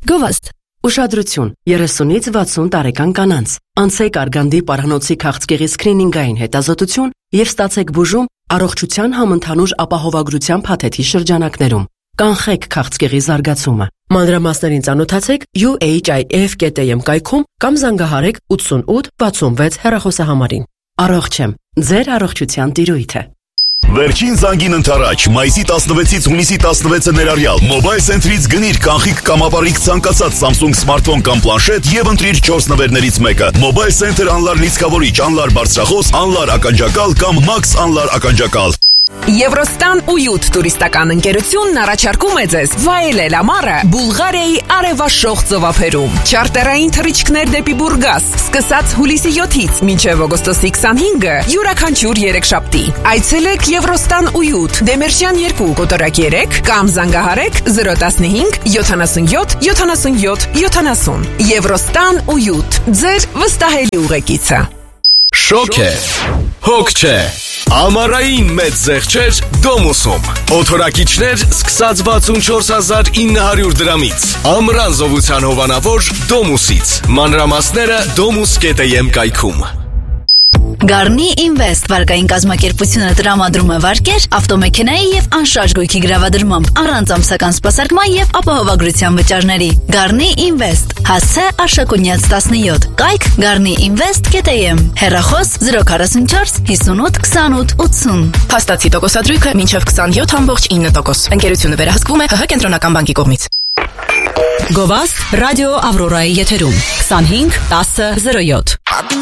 Գովաստ Ուշադրություն 30-ից 60 տարեկան կանանց Անցեք Արգանդի պարանոցի քաղցկեղի սկրինինգային հետազոտություն և ստացեք բուժում առողջության համընդհանուր ապահովագրության փաթեթի շրջանակներում Կանխեք քաղցկեղի զարգացումը Մանրամասներին ծանոթացեք UHIF.am կայքում կամ զանգահարեք 8866 հեռախոսահամարին Առողջ եմ ձեր առողջության տիրույթը Վերջին զանգին ընթരാճ, մայիսի 16-ից հունիսի 16-ը ներառյալ Mobile Center-ից գնիր կանխիկ կամ ապառիկ ցանկացած Samsung smartphone կամ պլանշետ եւ ընտրիր 4 նվերներից մեկը Mobile Center անլար լիցքավորիչ, անլար բարձրախոս, անլար ականջակալ կամ Max անլար ականջակալ Եվրոստան ու 7 տուրիստական ընկերությունն առաջարկում է ձեզ վայելել ամառը Բուլղարիայի արևաշող ծովափերում Չարտերային թռիչքներ դեպի Բուրգաս Սկսած հուլիսի 7-ից մինչև օգոստոսի 25-ը յուրաքանչյուր 3 շաբթի Այցելեք Եվրոստան ու 7 Դեմերշյան 2 կոտորակ 3 կամ զանգահարեք 015 77 77 70 Եվրոստան ու 7 ձեր վստահելի ուղեկիցը Շոկ է, հոգ չէ, ամառային մեծ զեղչեր Դոմուսում, օթորակիչներ սկսած 64900 դրամից, ամռան զովության հովանավոր Դոմուսից, մանրամասները domus.am կայքում Garni Invest վարկային կազմակերպությունը տրամադրում է վարկեր, ավտոմեքենայի եւ անշարժ գույքի գրավադրմամբ, առանց ամսական սպասարկման եւ ապահովագրության վճարների։ Garni Invest, հասցե Արշակունյաց 17, կայք garniinvest.am, հեռախոս 044 58 28 80։ Փաստացի տոկոսադրույքը մինչև 27.9%։ Ընկերությունը վերահսկվում է ՀՀ կենտրոնական բանկի կողմից։ Գովաստ ռադիո Ավրորայի եթերում 25 10 07